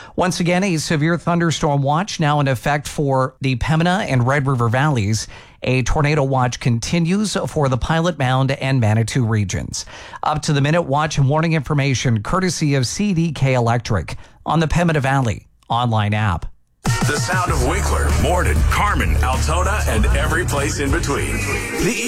Once again, a severe thunderstorm watch now in effect for the Pembina and Red River Valleys. A tornado watch continues for the Pilot Mound and Manitou regions. Up to the minute watch and warning information courtesy of CDK Electric on the Pembina Valley online app. The sound of Winkler, Morden, Carmen, Altona, and every place in between. The